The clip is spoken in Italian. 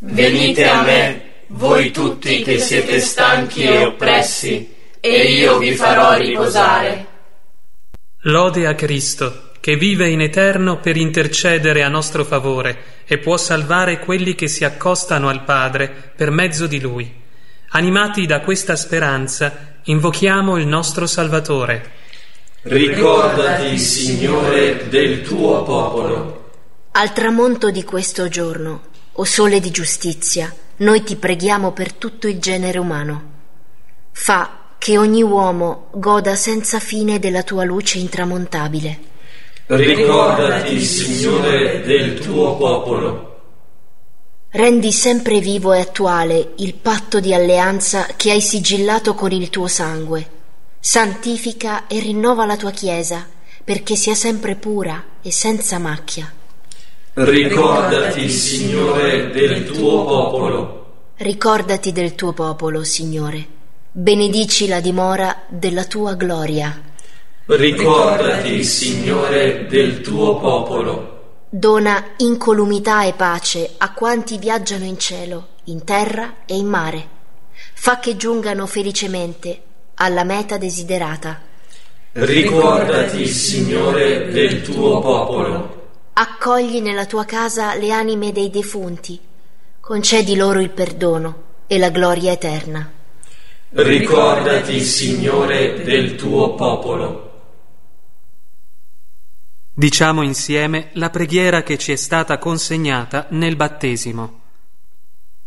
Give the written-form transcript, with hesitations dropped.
Venite a me, voi tutti che siete stanchi e oppressi, e io vi farò riposare. Lode a Cristo, che vive in eterno per intercedere a nostro favore e può salvare quelli che si accostano al Padre per mezzo di Lui. Animati da questa speranza, invochiamo il nostro Salvatore. Ricordati, Signore, del tuo popolo. Al tramonto di questo giorno, o sole di giustizia, noi ti preghiamo per tutto il genere umano. Fa che ogni uomo goda senza fine della tua luce intramontabile. Ricordati, Signore, del tuo popolo. Rendi sempre vivo e attuale il patto di alleanza che hai sigillato con il tuo sangue. Santifica e rinnova la tua Chiesa, perché sia sempre pura e senza macchia. Ricordati, Signore, del tuo popolo. Ricordati del tuo popolo, Signore. Benedici la dimora della tua gloria. Ricordati, Signore, del tuo popolo. Dona incolumità e pace a quanti viaggiano in cielo, in terra e in mare. Fa che giungano felicemente alla meta desiderata. Ricordati, Signore, del tuo popolo. Accogli nella tua casa le anime dei defunti. Concedi loro il perdono e la gloria eterna. Ricordati, Signore, del tuo popolo. Diciamo insieme la preghiera che ci è stata consegnata nel battesimo.